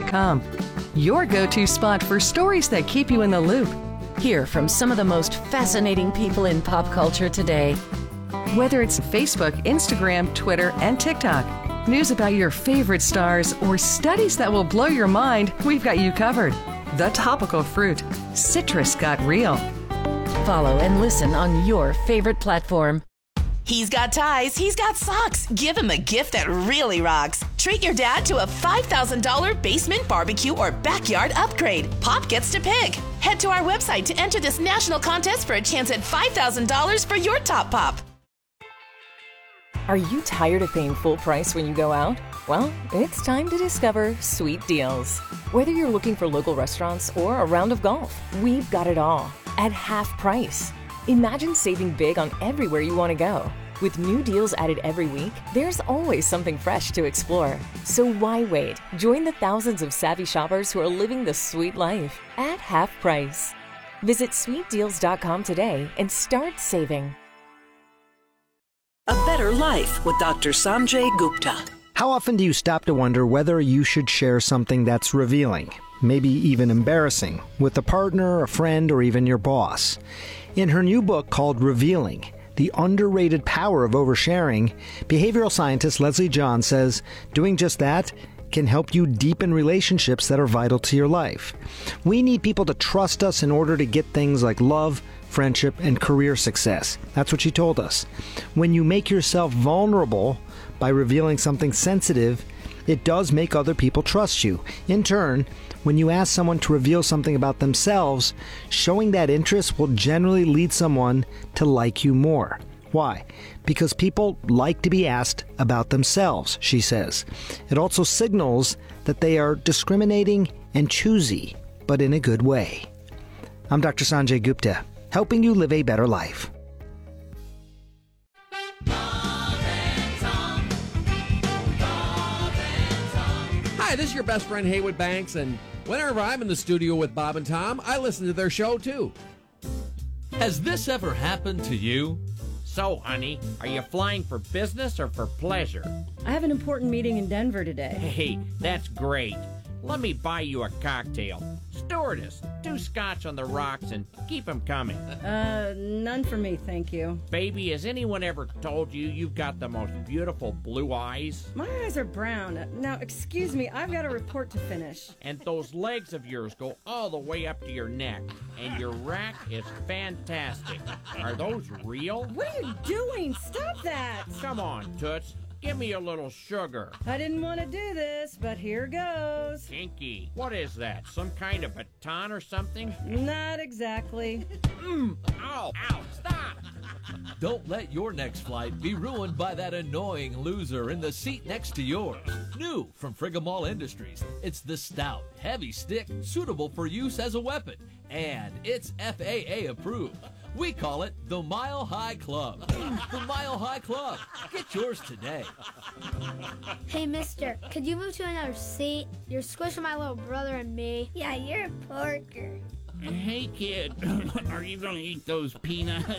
SoundJGupta.com. Your go-to spot for stories that keep you in the loop. Hear from some of the most fascinating people in pop culture today. Whether it's Facebook, Instagram, Twitter, and TikTok, news about your favorite stars, or studies that will blow your mind, we've got you covered. The Topical Fruit. Citrus got real. Follow and listen on your favorite platform. He's got ties, he's got socks. Give him a gift that really rocks. Treat your dad to a $5,000 basement barbecue or backyard upgrade. Pop gets to pick. Head to our website to enter this national contest for a chance at $5,000 for your top pop. Are you tired of paying full price when you go out? Well, it's time to discover Sweet Deals. Whether you're looking for local restaurants or a round of golf, we've got it all at half price. Imagine saving big on everywhere you want to go. With new deals added every week, there's always something fresh to explore. So why wait? Join the thousands of savvy shoppers who are living the sweet life at half price. Visit sweetdeals.com today and start saving. A Better Life with Dr. Sanjay Gupta. How often do you stop to wonder whether you should share something that's revealing, maybe even embarrassing, with a partner, a friend, or even your boss? In her new book called Revealing, The Underrated Power of Oversharing, behavioral scientist Leslie John says doing just that can help you deepen relationships that are vital to your life. We need people to trust us in order to get things like love, friendship, and career success. That's what she told us. When you make yourself vulnerable by revealing something sensitive, it does make other people trust you. In turn, when you ask someone to reveal something about themselves, showing that interest will generally lead someone to like you more. Why? Because people like to be asked about themselves, she says. It also signals that they are discriminating and choosy, but in a good way. I'm Dr. Sanjay Gupta, helping you live a better life. Hi, this is your best friend Haywood Banks, and whenever I'm in the studio with Bob and Tom, I listen to their show too. Has this ever happened to you? So, honey, are you flying for business or for pleasure? I have an important meeting in Denver today. Hey, that's great. Let me buy you a cocktail. Stewardess, 2 scotch on the rocks and keep them coming. None for me, thank you. Baby, has anyone ever told you you've got the most beautiful blue eyes? My eyes are brown. Now, excuse me, I've got a report to finish. And those legs of yours go all the way up to your neck. And your rack is fantastic. Are those real? What are you doing? Stop that! Come on, Toots. Give me a little sugar. I didn't want to do this, but here goes. Kinky. What is that? Some kind of baton or something? Not exactly. Ow, stop! Don't let your next flight be ruined by that annoying loser in the seat next to yours. New from Frigamall Industries, it's the stout, heavy stick suitable for use as a weapon, and it's FAA approved. We call it the Mile High Club. The Mile High Club. Get yours today. Hey, mister, could you move to another seat? You're squishing my little brother and me. Yeah, you're a porker. Hey, kid, are you going to eat those peanuts?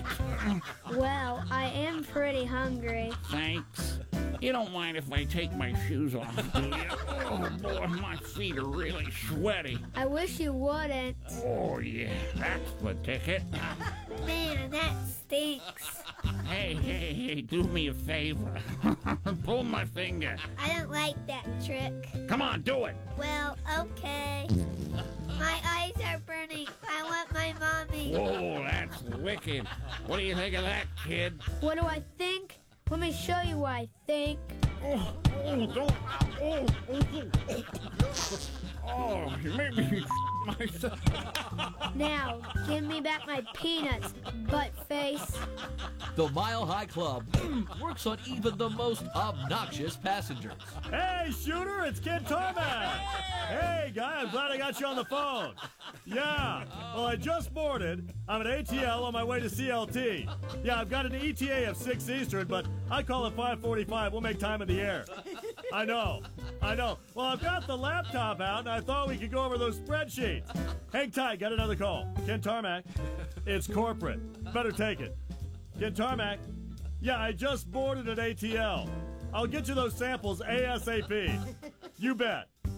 Well, I am pretty hungry. Thanks. You don't mind if I take my shoes off, do you? Oh, boy, my feet are really sweaty. I wish you wouldn't. Oh, yeah, that's the ticket. Man, that stinks. Hey, do me a favor. Pull my finger. I don't like that trick. Come on, do it. Well, okay. My eyes are burning. I want my mommy. Whoa, that's wicked. What do you think of that, kid? What do I think? Let me show you what I think. Oh, you made me myself. Now, give me back my peanuts, butt face. The Mile High Club works on even the most obnoxious passengers. Hey, Shooter, it's Kid Tarmac. Hey, guy, I'm glad I got you on the phone. Yeah, well, I just boarded. I'm at ATL on my way to CLT. Yeah, I've got an ETA of 6 Eastern, but I call it 5:45. We'll make time in the air. I know. Well, I've got the laptop out, and I thought we could go over those spreadsheets. Hang tight, got another call. Ken Tarmac. It's corporate. Better take it. Ken Tarmac. Yeah, I just boarded at ATL. I'll get you those samples ASAP. You bet.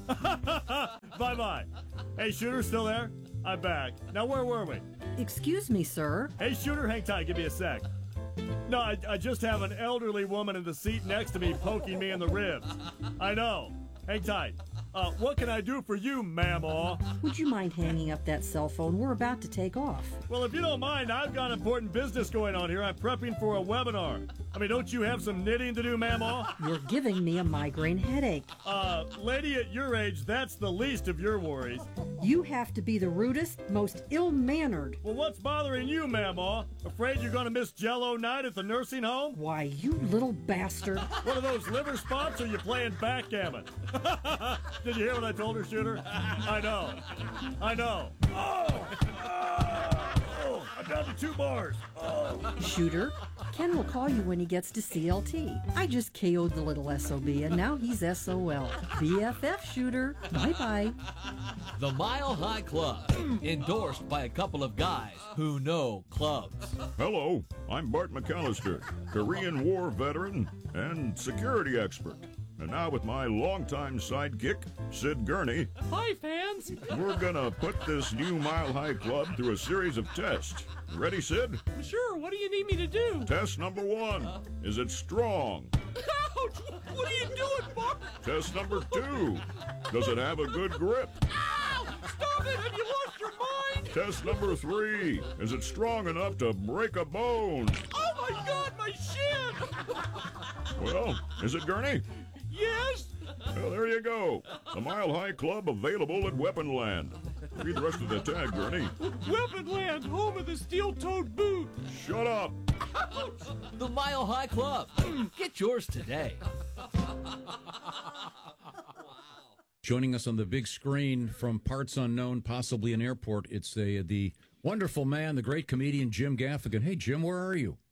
Bye-bye. Hey, Shooter, still there? I'm back. Now, where were we? Excuse me, sir. Hey, Shooter, hang tight. Give me a sec. No, I just have an elderly woman in the seat next to me poking me in the ribs. I know. Hang tight. What can I do for you, Mamaw? Would you mind hanging up that cell phone? We're about to take off. Well, if you don't mind, I've got important business going on here. I'm prepping for a webinar. I mean, don't you have some knitting to do, Mamaw? You're giving me a migraine headache. Lady at your age, that's the least of your worries. You have to be the rudest, most ill-mannered. Well, what's bothering you, Mamaw? Afraid you're going to miss Jell-O night at the nursing home? Why, you little bastard. One of those liver spots, or you playing backgammon? Did you hear what I told her, Shooter? I know. Oh, I'm down to 2 bars. Oh. Shooter, Ken will call you when he gets to CLT. I just KO'd the little SOB, and now he's SOL. BFF, Shooter. Bye-bye. The Mile High Club, endorsed by a couple of guys who know clubs. Hello, I'm Bart McAllister, Korean War veteran and security expert. And now with my longtime sidekick, Sid Gurney. Hi, fans! We're gonna put this new Mile High Club through a series of tests. Ready, Sid? Sure, what do you need me to do? Test number 1. Is it strong? Ouch! What are you doing, Bart? Test number 2. Does it have a good grip? Ow! Stop it! Have you lost your mind? Test number 3. Is it strong enough to break a bone? Oh my God, my shin! Well, is it, Gurney? Yes? Well, there you go. The Mile High Club available at Weaponland. Read the rest of the tag, Gurney. Weaponland, home of the steel-toed boot. Shut up. Ouch. The Mile High Club. Get yours today. Joining us on the big screen from parts unknown, possibly an airport, it's the wonderful man, the great comedian Jim Gaffigan. Hey, Jim, where are you?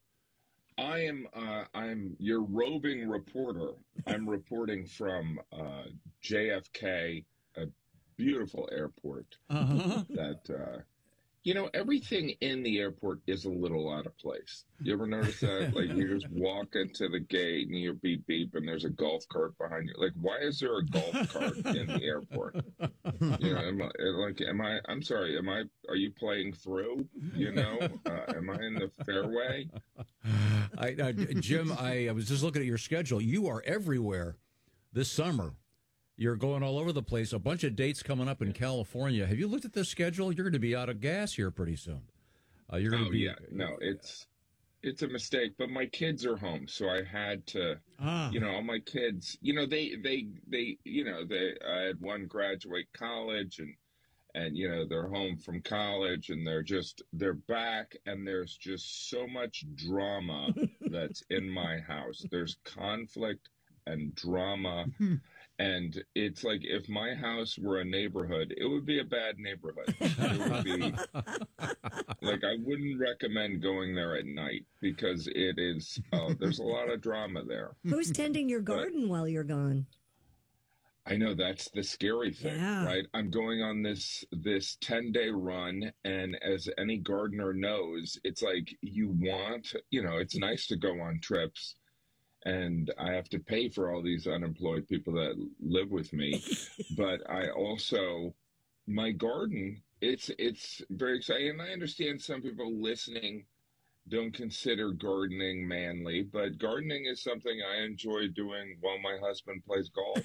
I'm your roving reporter. I'm reporting from JFK, a beautiful airport. That everything in the airport is a little out of place. You ever notice that? Like, you just walk into the gate and you beep beep, and there's a golf cart behind you. Like, why is there a golf cart in the airport? I'm sorry. Are you playing through? Am I in the fairway? Jim, I was just looking at your schedule. You are everywhere this summer. You're going all over the place. A bunch of dates coming up in California. Have you looked at the schedule? You're going to be out of gas here pretty soon. You're going to be. Yeah. No, it's a mistake. But my kids are home, so I had to. All my kids. I had one graduate college, and they're home from college, and they're back, and there's just so much drama that's in my house. There's conflict and drama. And it's like, if my house were a neighborhood, it would be a bad neighborhood. It would be like, I wouldn't recommend going there at night, because it is, there's a lot of drama there. Who's tending your garden while you're gone? I know, that's the scary thing, right? I'm going on this 10-day run, and as any gardener knows, it's like, it's nice to go on trips. And I have to pay for all these unemployed people that live with me. But my garden, it's very exciting. And I understand some people listening don't consider gardening manly, but gardening is something I enjoy doing while my husband plays golf.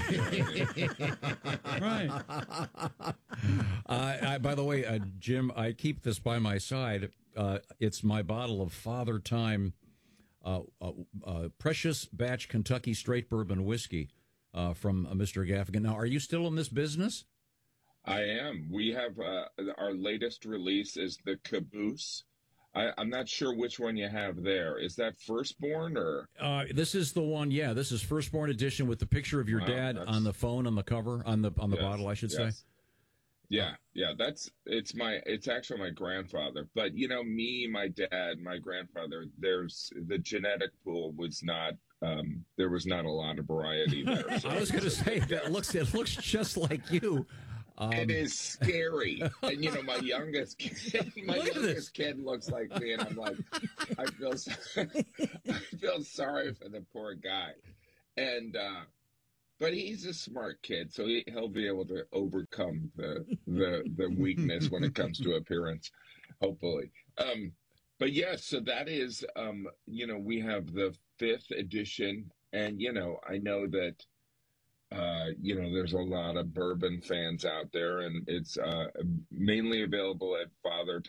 Right. By the way, Jim, I keep this by my side. It's my bottle of Father Time precious batch Kentucky straight bourbon whiskey from Mr. Gaffigan. Now, are you still in this business? I am. We have our latest release is the Caboose. I'm not sure which one you have there. Is that Firstborn or? This is the one. Yeah, this is Firstborn edition with the picture of your dad on the phone on the cover on the bottle, I should say. Yeah. It's actually my grandfather. But my dad, my grandfather, the genetic pool was not, there was not a lot of variety there. So. I was going to say, it looks just like you. It is scary. And my youngest kid looks like me, and I'm like, I feel sorry for the poor guy. And But he's a smart kid, so he'll be able to overcome the weakness when it comes to appearance, hopefully. But yes, so that is, we have the 5th edition, and, I know that, there's a lot of bourbon fans out there, and it's mainly available at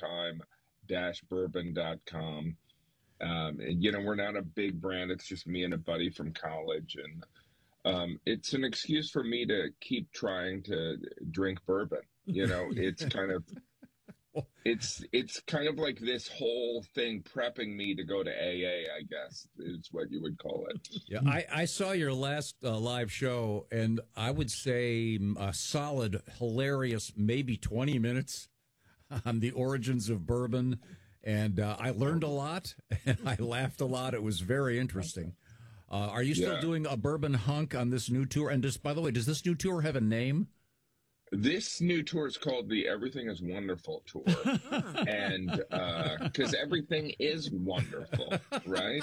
fathertime-bourbon.com. We're not a big brand. It's just me and a buddy from college, and it's an excuse for me to keep trying to drink bourbon. It's kind of it's kind of like this whole thing prepping me to go to AA, I guess, is what you would call it. Yeah, I saw your last live show, and I would say a solid, hilarious, maybe 20 minutes on the origins of bourbon. And I learned a lot, and I laughed a lot. It was very interesting. Are you still doing a bourbon hunk on this new tour? And by the way, does this new tour have a name? This new tour is called the Everything is Wonderful Tour. And because everything is wonderful, right?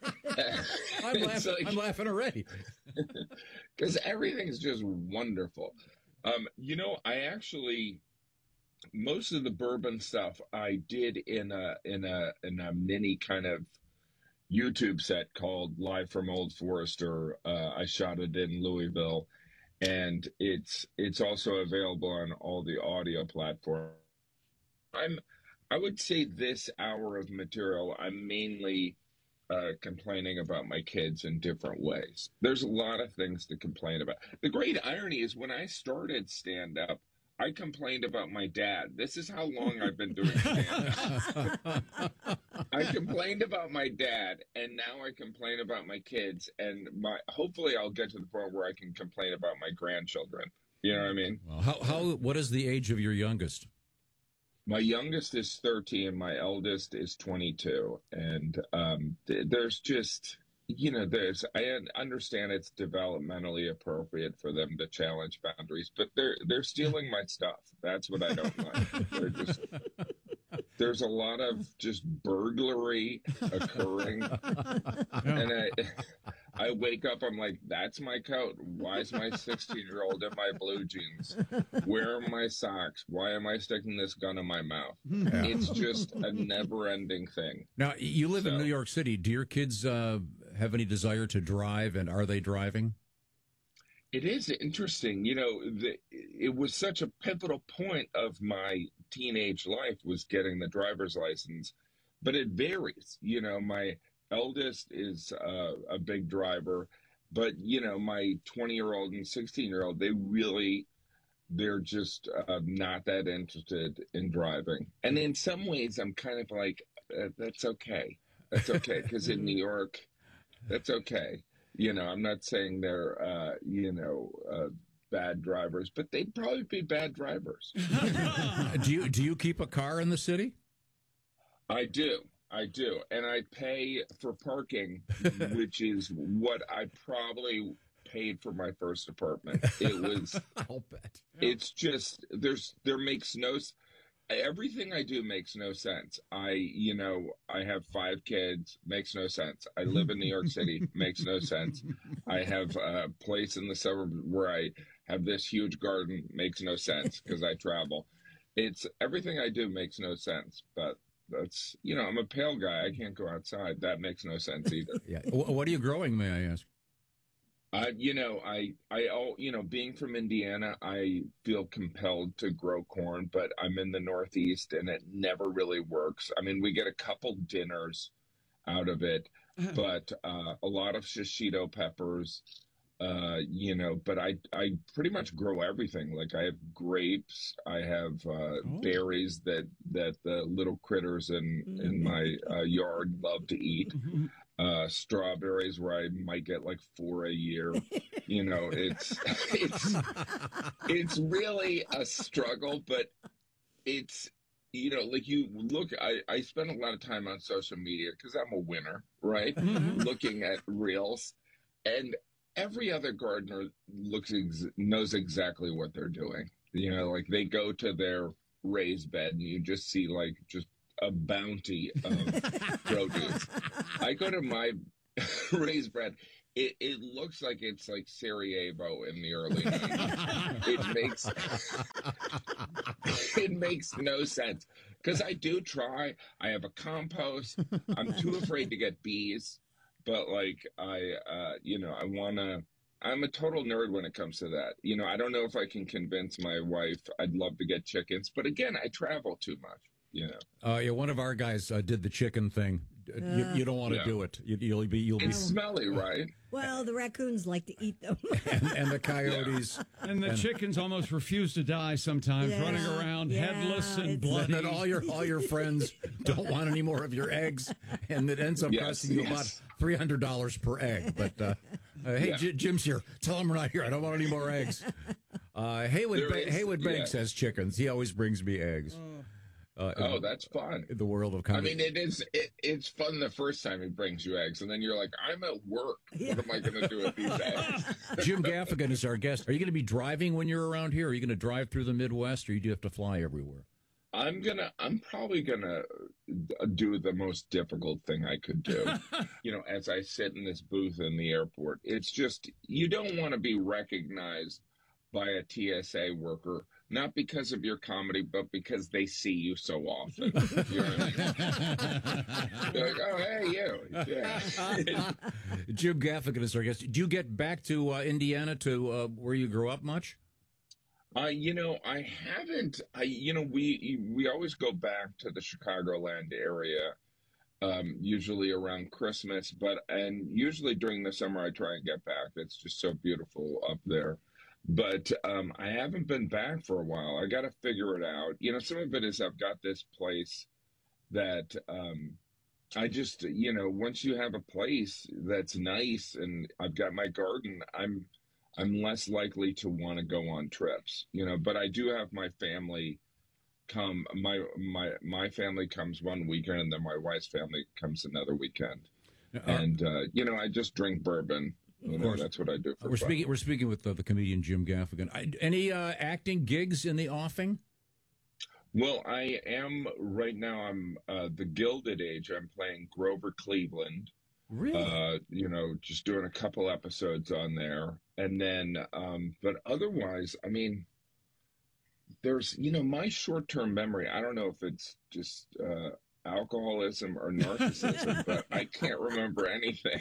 I'm laughing already. Because everything's just wonderful. I actually... Most of the bourbon stuff I did in a mini kind of YouTube set called Live from Old Forester. I shot it in Louisville, and it's also available on all the audio platforms. I would say this hour of material, I'm mainly complaining about my kids in different ways. There's a lot of things to complain about. The great irony is when I started stand-up, I complained about my dad. This is how long I've been doing stand-up. I complained about my dad, and now I complain about my kids. And hopefully I'll get to the point where I can complain about my grandchildren. You know what I mean? Well, what is the age of your youngest? My youngest is 13. My eldest is 22. And there's just... I understand it's developmentally appropriate for them to challenge boundaries, but they're stealing my stuff. That's what I don't like. There's a lot of just burglary occurring, and I wake up, I'm like, that's my coat. Why is my 16-year-old in my blue jeans? Where are my socks? Why am I sticking this gun in my mouth? Yeah. It's just a never-ending thing. Now, you live in New York City. Do your kids have any desire to drive, and are they driving? It is interesting. It was such a pivotal point of my teenage life was getting the driver's license, but it varies. My eldest is a big driver, but, my 20-year-old and 16-year-old, they're just not that interested in driving. And in some ways, I'm kind of like, that's okay. That's okay, because in New York, that's okay. I'm not saying they're, bad drivers, but they'd probably be bad drivers. Do you keep a car in the city? I do. And I pay for parking, which is what I probably paid for my first apartment. It was, I'll bet. It's just, there makes no, everything I do makes no sense. I have 5 kids, makes no sense. I live in New York City, makes no sense. I have a place in the suburbs where I have this huge garden, makes no sense because I travel. It's everything I do makes no sense, but that's, I'm a pale guy. I can't go outside. That makes no sense either. Yeah. What are you growing, may I ask? Being from Indiana, I feel compelled to grow corn, but I'm in the Northeast and it never really works. I mean, we get a couple dinners out of it, but a lot of shishito peppers, but I pretty much grow everything. Like I have grapes, I have berries that the little critters in my yard love to eat. Strawberries where I might get like 4 a year. It's really a struggle, but it's, like you look, I spend a lot of time on social media because I'm a winner, right? Looking at reels, and every other gardener knows exactly what they're doing. Like they go to their raised bed and you just see like just a bounty of produce. I go to my raised bed it looks like it's like Sarajevo in the early 90s. It makes no sense because I do try. I have a compost. I'm too afraid to get bees, but like I want to. I'm a total nerd when it comes to that. I don't know if I can convince my wife. I'd love to get chickens, but again, I travel too much. Yeah, one of our guys did the chicken thing. You don't want to do it. You'll be. It's smelly, right? Well, the raccoons like to eat them. and the coyotes. And the chickens almost refuse to die sometimes, running around headless and bloody. And then all your friends don't want any more of your eggs, and it ends up costing you about $300 per egg. But hey, Jim's here. Tell him we're not here. I don't want any more eggs. Haywood Banks has chickens. He always brings me eggs. That's fun. The world of comedy. I mean, it's fun the first time he brings you eggs, and then you're like, I'm at work. What am I going to do with these eggs? Jim Gaffigan is our guest. Are you going to be driving when you're around here? Are you going to drive through the Midwest, or do you have to fly everywhere? I'm probably gonna do the most difficult thing I could do. As I sit in this booth in the airport, it's just, you don't want to be recognized by a TSA worker, not because of your comedy, but because they see you so often. You know what I mean? They're like, oh, hey, you. Yeah. Jim Gaffigan is our guest. Do you get back to Indiana, to where you grew up much? I haven't. We always go back to the Chicagoland area, usually around Christmas, and usually during the summer I try and get back. It's just so beautiful up there. But I haven't been back for a while. I got to figure it out. Some of it is I've got this place that I just, once you have a place that's nice and I've got my garden, I'm less likely to want to go on trips, but I do have my family come. My family comes one weekend, and then my wife's family comes another weekend. And, I just drink bourbon. That's what I do for fun. We're speaking with the comedian Jim Gaffigan. Any acting gigs in the offing? Well, I am right now. I'm the Gilded Age. I'm playing Grover Cleveland. Really? Just doing a couple episodes on there. And then, but otherwise, I mean, there's, my short-term memory, I don't know if it's just alcoholism or narcissism, but I can't remember anything.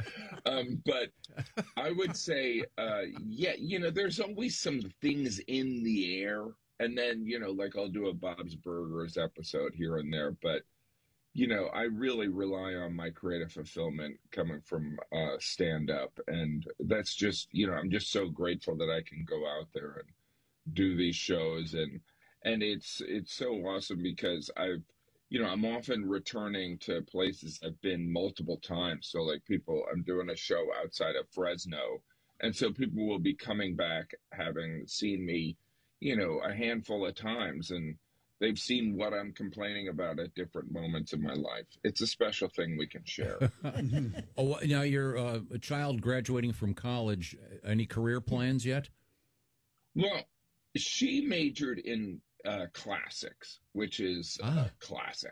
But I would say, there's always some things in the air. And then, like I'll do a Bob's Burgers episode here and there, but I really rely on my creative fulfillment coming from stand-up. And that's just, I'm just so grateful that I can go out there and do these shows. And it's so awesome because I'm often returning to places I've been multiple times. So like I'm doing a show outside of Fresno. And so people will be coming back having seen me, a handful of times. And they've seen what I'm complaining about at different moments in my life. It's a special thing we can share. Now you're a child graduating from college. Any career plans yet? Well, she majored in classics, which is classic,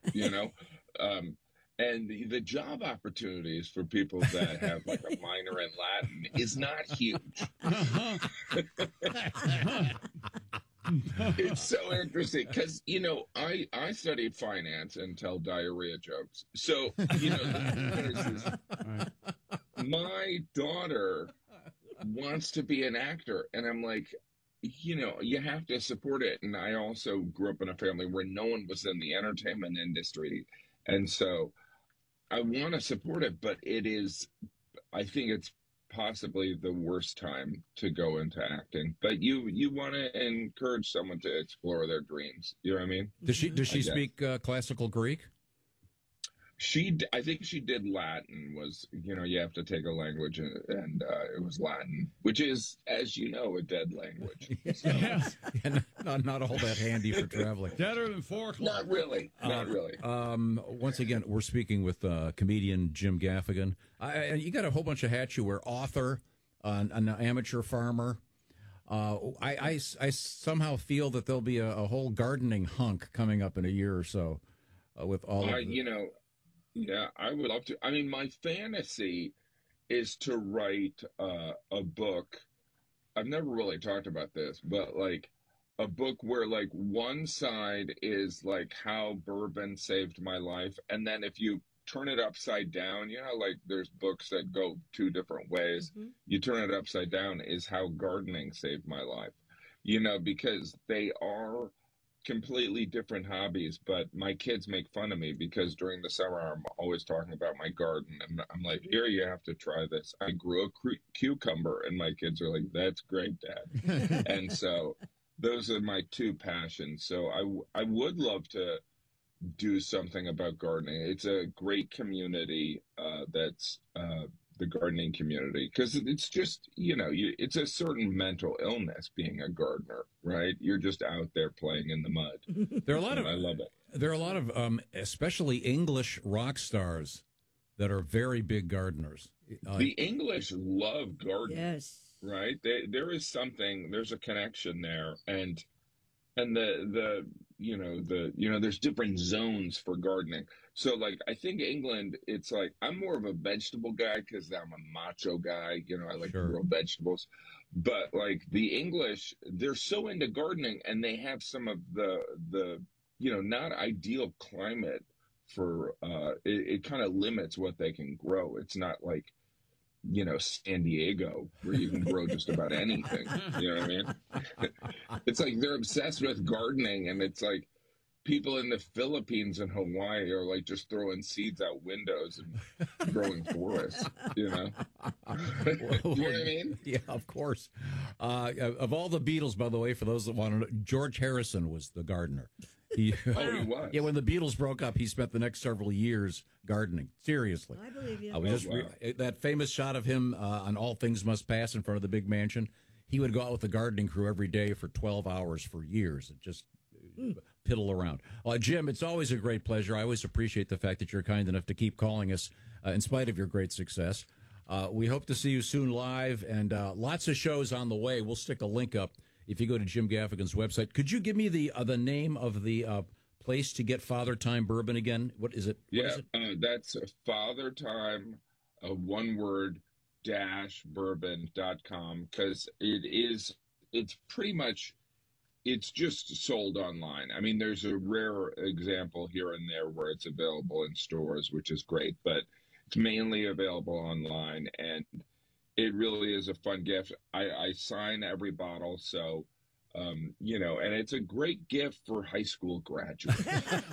and the job opportunities for people that have like a minor in Latin is not huge. It's so interesting because, I studied finance and tell diarrhea jokes. So, my daughter wants to be an actor. And I'm like, you have to support it. And I also grew up in a family where no one was in the entertainment industry. And so I want to support it, but I think it's possibly the worst time to go into acting, but you want to encourage someone to explore their dreams. You know what I mean? Does she speak classical Greek? I think she did Latin. Was you have to take a language, and it was Latin, which is, as you know, a dead language. So. Not all that handy for traveling. Deader than 4 o'clock. Not really. Not really. Once again, we're speaking with comedian Jim Gaffigan. You got a whole bunch of hats you wear. Author, an amateur farmer. I somehow feel that there'll be a whole gardening hunk coming up in a year or so with all of Yeah, I would love to. I mean, my fantasy is to write a book. I've never really talked about this, but like a book where like one side is like how bourbon saved my life, and then if you turn it upside down, like there's books that go two different ways. Mm-hmm. You turn it upside down is how gardening saved my life, because they are completely different hobbies. But my kids make fun of me because during the summer I'm always talking about my garden, and I'm like, here, you have to try this. I grew a cucumber, and my kids are like, that's great, Dad. And so those are my two passions. So I would love to do something about gardening. It's a great community that's the gardening community, because it's just, it's a certain mental illness being a gardener, right? You're just out there playing in the mud. There are a lot of, I love it. There are a lot of, especially English rock stars that are very big gardeners. The English love gardening. Yes. Right? There's a connection there. And there's different zones for gardening. So like, I think England, it's like, I'm more of a vegetable guy because I'm a macho guy. I like to grow vegetables. But like the English, they're so into gardening, and they have some of the not ideal climate for, it kind of limits what they can grow. It's not like, San Diego, where you can grow just about anything. You know what I mean? It's like they're obsessed with gardening, and it's like people in the Philippines and Hawaii are like just throwing seeds out windows and growing forests, You know what I mean? Yeah, of course. Of all the Beatles, by the way, for those that want to know, George Harrison was the gardener. He was. Yeah, when the Beatles broke up, he spent the next several years gardening. Seriously. I believe you. That famous shot of him on All Things Must Pass in front of the big mansion, he would go out with the gardening crew every day for 12 hours for years and just piddle around. Jim, it's always a great pleasure. I always appreciate the fact that you're kind enough to keep calling us in spite of your great success. We hope to see you soon live, and lots of shows on the way. We'll stick a link up if you go to Jim Gaffigan's website. Could you give me the name of the place to get Father Time bourbon again? What is it? That's Father Time, one word, -bourbon.com, because it's pretty much, it's just sold online. I mean, there's a rare example here and there where it's available in stores, which is great, but it's mainly available online, and it really is a fun gift. I sign every bottle, so, and it's a great gift for high school graduates,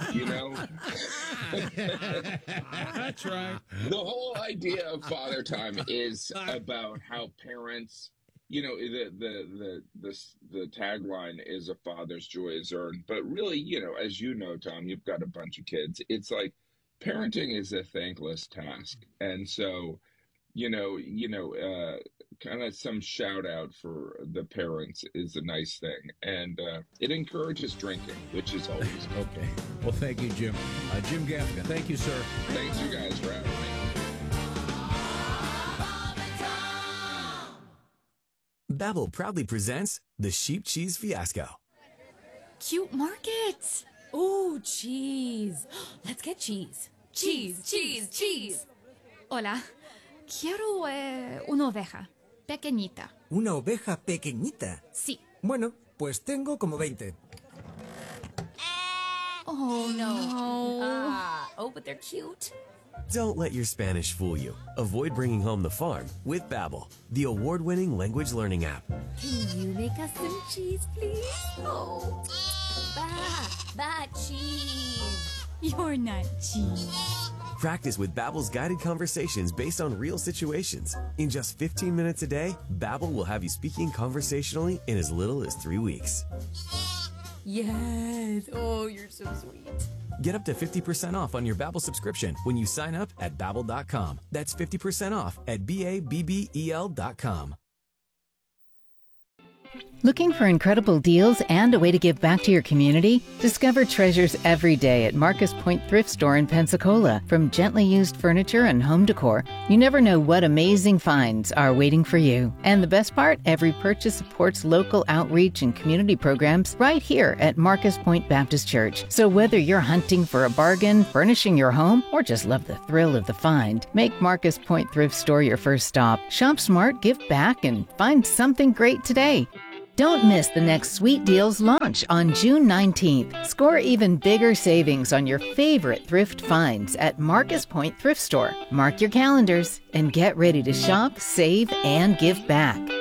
That's right. The whole idea of Father Time is about how parents, the tagline is a father's joy is earned. But really, as you know, Tom, you've got a bunch of kids. It's like parenting is a thankless task. And so, kind of some shout out for the parents is a nice thing. And it encourages drinking, which is always good. Okay. Well, thank you, Jim. Jim Gaffigan. Thank you, sir. Thanks, you guys, for having me. Babbel proudly presents the Sheep Cheese Fiasco. Cute markets. Ooh, cheese. Let's get cheese. Cheese, cheese, cheese. Hola. Quiero una oveja. Pequeñita. ¿Una oveja pequeñita? Sí. Bueno, pues tengo como 20. Oh, no. But they're cute. Don't let your Spanish fool you. Avoid bringing home the farm with Babbel, the award-winning language learning app. Can you make us some cheese, please? Oh, cheese. You're not cheese. Practice with Babbel's guided conversations based on real situations. In just 15 minutes a day, Babbel will have you speaking conversationally in as little as 3 weeks. Yes. Oh, you're so sweet. Get up to 50% off on your Babbel subscription when you sign up at Babbel.com. That's 50% off at BABBEL.com. Looking for incredible deals and a way to give back to your community? Discover treasures every day at Marcus Point Thrift Store in Pensacola. From gently used furniture and home decor, you never know what amazing finds are waiting for you. And the best part, every purchase supports local outreach and community programs right here at Marcus Point Baptist Church. So whether you're hunting for a bargain, furnishing your home, or just love the thrill of the find, make Marcus Point Thrift Store your first stop. Shop smart, give back, and find something great today. Don't miss the next Sweet Deals launch on June 19th. Score even bigger savings on your favorite thrift finds at Marcus Point Thrift Store. Mark your calendars and get ready to shop, save, and give back.